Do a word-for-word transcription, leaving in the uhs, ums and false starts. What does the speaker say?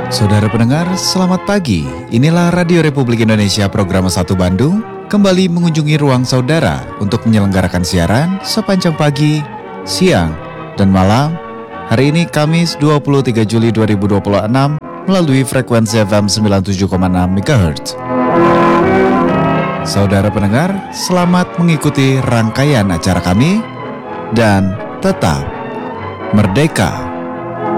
Saudara pendengar, selamat pagi. Inilah Radio Republik Indonesia program satu Bandung kembali mengunjungi ruang saudara untuk menyelenggarakan siaran sepanjang pagi, siang, dan malam. Hari ini Kamis dua puluh tiga Juli dua ribu dua puluh enam melalui frekuensi F M sembilan puluh tujuh koma enam MHz. Saudara pendengar, selamat mengikuti rangkaian acara kami dan tetap merdeka.